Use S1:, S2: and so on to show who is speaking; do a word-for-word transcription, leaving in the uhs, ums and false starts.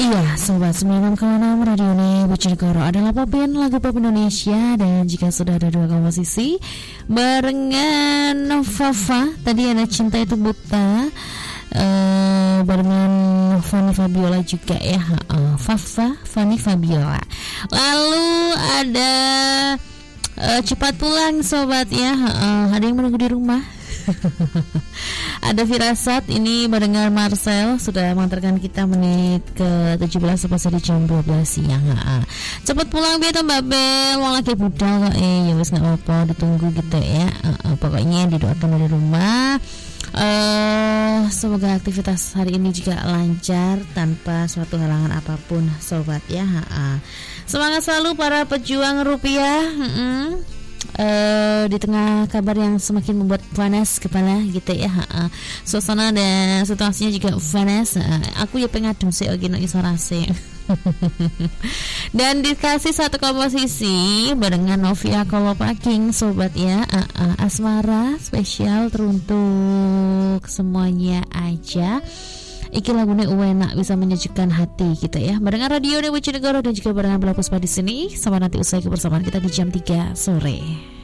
S1: Iya, Sobat sembilan puluh enam koma enam Radio Nih Bojonegoro adalah popin lagu pop Indonesia. Dan jika sudah ada dua komposisi barengan Fafa, tadi ada Cinta Itu Buta, uh, barengan Fanny Fabiola juga ya, uh, Fafa, Fanny Fabiola. Lalu ada uh, Cepat Pulang Sobat ya, uh, ada yang menunggu di rumah. Ada Firasat ini mendengar Marcel sudah mengantarkan kita menit ke tujuh belas tepat di jam dua belas siang. Ha. Cepet pulang biar Mbak Bel, wong lagi budal kok eh ya wis enggak apa-apa ditunggu gitu ya. Uh, uh, pokoknya didoakan dari rumah. Uh, semoga aktivitas hari ini juga lancar tanpa suatu halangan apapun Sobat ya. Ha. Semangat selalu para pejuang rupiah. Mm-mm. Uh, di tengah kabar yang semakin membuat panas kepala gitu ya, uh, suasana dan situasinya juga panas. Uh, aku ya pengadem sih ogino isolasi. Dan dikasih satu komposisi barengan Novia Kolopaking Sobat ya, uh, uh, Asmara spesial teruntuk semuanya aja. Iki lagunya enak, bisa menyejukkan hati kita ya. Barengan Radio Bojonegoro dan juga barengan Bella Puspa di sini. Sampai nanti usai kebersamaan kita di jam tiga sore.